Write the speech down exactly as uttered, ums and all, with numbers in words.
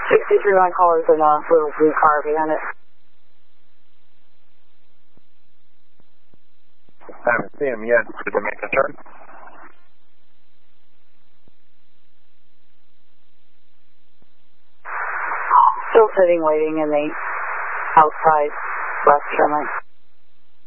sixty-three, my caller's in a little blue car behind it. I haven't seen him yet. Did they make the turn? Still sitting, waiting in the outside left turn lane.